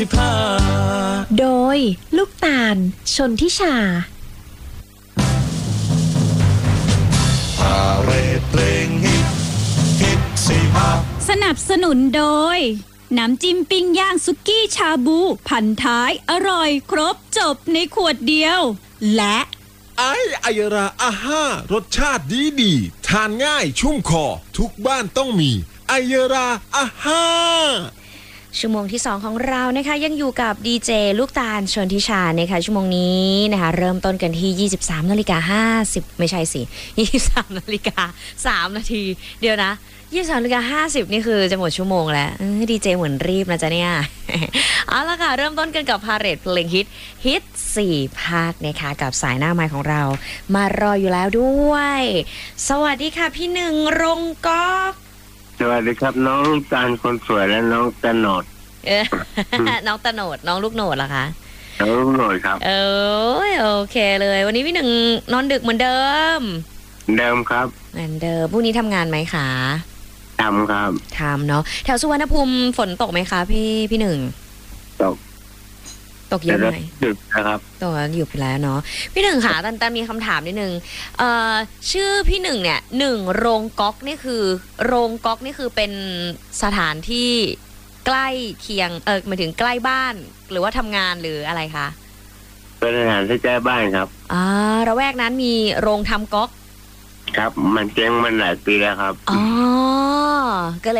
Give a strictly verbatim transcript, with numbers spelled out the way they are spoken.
โดยลูกตาลชนทิชาพาเรดเพลงฮิตฮิตสี่ห้าสนับสนุนโดยน้ำจิ้มปิ้งย่างสุกี้ชาบูพันท้ายอร่อยครบจบในขวดเดียวและไอไอยราอาห้ารสชาติดีดีทานง่ายชุ่มคอทุกบ้านต้องมีไอยราอาห้าชั่วโมงที่สองของเรานะคะยังอยู่กับดีเจลูกตาลชนทิชานะคะชั่วโมงนี้นะคะเริ่มต้นกันที่ ยี่สิบสามนาฬิกาห้าสิบไม่ใช่สิ ยี่สิบสามนาฬิกาสามนาทีเดี๋ยวนะยี่สิบสามนาฬิกาห้าสิบนี่คือจะหมดชั่วโมงแล้วดีเจเหมือนรีบนะจ๊ะเนี่ย เอาละค่ะเริ่มต้นกันกับพาเรดเพลงฮิตฮิตสี่ภาคนะคะกับสายหน้าไมค์ของเรามารออยู่แล้วด้วยสวัสดีค่ะพี่หนึ่งรงก๊อกสวัสดีครับน้องลูกตาลคนสวยและน้องตะโหนดเออ น้องตะโหนดน้องลูกโหนดเหรอคะน้องลูกโหนดครับเออโอเคเลยวันนี้พี่หนึ่งนอนดึกเหมือนเดิมเดิมครับเหมือนเดิมพรุ่งนี้ทำงานไหมคะทำครับทำเนาะแถวสุวรรณภูมิฝนตกไหมคะพี่พี่หนึ่งตกตกเยอะไหมดึกนะครับตกอยู่ไปแล้วเนาะพี่หนึ่งค่ะตันตันมีคำถามนิดนึงเอ่อชื่อพี่หนึ่งเนี่ยหนึ่งโรงก๊อกนี่คือโรงก๊อกนี่คือเป็นสถานที่ใกล้เคียงเออหมายถึงใกล้บ้านหรือว่าทำงานหรืออะไรคะเป็นสถานที่ใกล้บ้านครับอ่าระแวกนั้นมีโรงทำก๊อกครับมันเจ๊งมันหลายปีแล้วครับอ๋อก็เลย